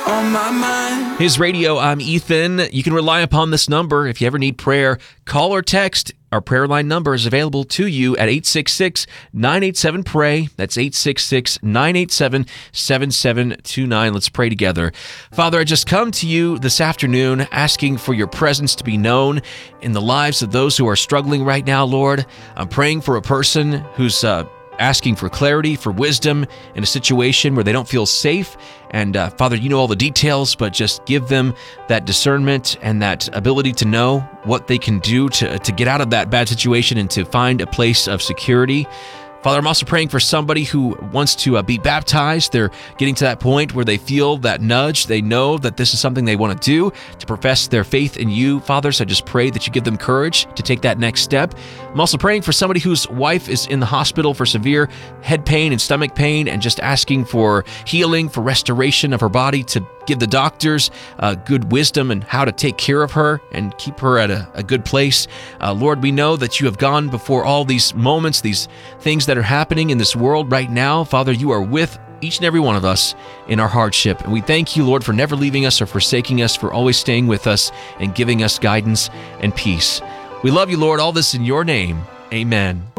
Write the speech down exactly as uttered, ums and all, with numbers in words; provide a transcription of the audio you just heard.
on my mind. His Radio, I'm Ethan. You can rely upon this number if you ever need prayer. Call or text. Our prayer line number is available to you at eight six six, nine eight seven, P R A Y. That's eight six six, nine eight seven, seven seven two nine. Let's pray together. Father, I just come to you this afternoon asking for your presence to be known in the lives of those who are struggling right now, Lord. I'm praying for a person who's uh, asking for clarity, for wisdom in a situation where they don't feel safe. And uh, Father, you know all the details, but just give them that discernment and that ability to know what they can do to, to get out of that bad situation and to find a place of security. Father, I'm also praying for somebody who wants to uh, be baptized. They're getting to that point where they feel that nudge. They know that this is something they want to do, to profess their faith in you. Father, so I just pray that you give them courage to take that next step. I'm also praying for somebody whose wife is in the hospital for severe head pain and stomach pain and just asking for healing, for restoration of her body, to give the doctors uh, good wisdom and how to take care of her and keep her at a, a good place. Uh, Lord, we know that you have gone before all these moments, these things that are happening in this world right now. Father, you are with each and every one of us in our hardship. And we thank you, Lord, for never leaving us or forsaking us, for always staying with us and giving us guidance and peace. We love you, Lord. All this in your name. Amen.